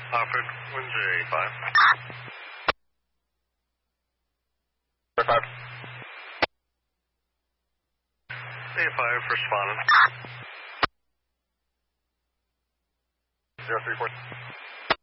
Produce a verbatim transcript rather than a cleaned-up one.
Offered, Windsor A five. A five. A five, responding. Zero three four.